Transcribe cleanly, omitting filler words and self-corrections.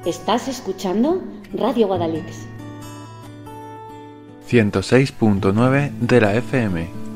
Estás escuchando Radio Guadalix. 106.9 de la FM.